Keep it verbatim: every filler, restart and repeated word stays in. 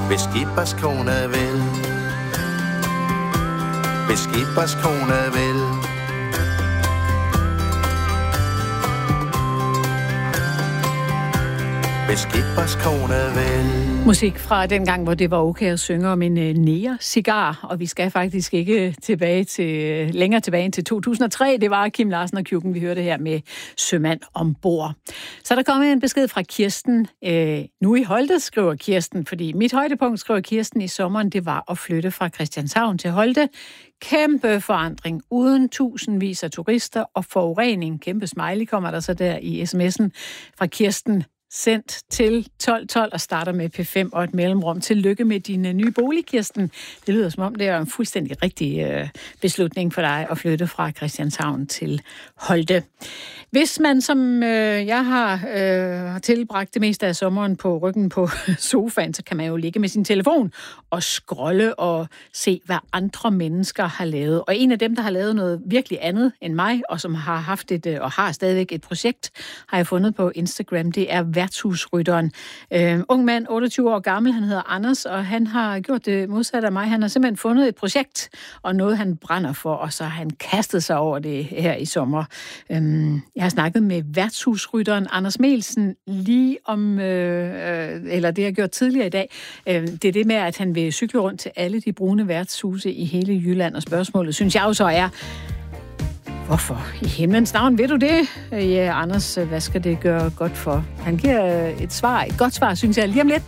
hvis Skippers kone vil. Hvis Skippers kone vil. Hvis Skippers kone vil. Musik fra den gang, hvor det var okay at synge om en uh, nære-cigar, og vi skal faktisk ikke tilbage til, længere tilbage end til to tusind og tre. Det var Kim Larsen og Kjukken, vi hørte her med Sømand ombord. Så er der kommet en besked fra Kirsten. Øh, nu i Holte, skriver Kirsten, fordi mit højdepunkt, skriver Kirsten, i sommeren, det var at flytte fra Christianshavn til Holte. Kæmpe forandring, uden tusindvis af turister og forurening. Kæmpe smiley kommer der så der i sms'en fra Kirsten. Sendt til tolv tolv og starter med P fem og et mellemrum. Tillykke med din nye bolig, Kirsten. Det lyder som om, det er en fuldstændig rigtig øh, beslutning for dig at flytte fra Christianshavn til Holte. Hvis man, som øh, jeg har øh, tilbragt det meste af sommeren på ryggen på sofaen, så kan man jo ligge med sin telefon og scrolle og se, hvad andre mennesker har lavet. Og en af dem, der har lavet noget virkelig andet end mig, og som har haft et, og har stadigvæk et projekt, har jeg fundet på Instagram, det er værtshusrytteren. Øh, ung mand, otteogtyve år gammel, han hedder Anders, og han har gjort det modsatte af mig. Han har simpelthen fundet et projekt, og noget han brænder for, og så har han kastet sig over det her i sommer. Øh, jeg har snakket med værtshusrytteren Anders Melsen lige om, øh, eller det jeg har gjort tidligere i dag. Øh, det er det med, at han vil cykle rundt til alle de brune værtshuse i hele Jylland, og spørgsmålet, synes jeg jo så er, hvorfor i himlens navn ved du det? Ja, Anders, hvad skal det gøre godt for? Han giver et svar, et godt svar, synes jeg, lige om lidt.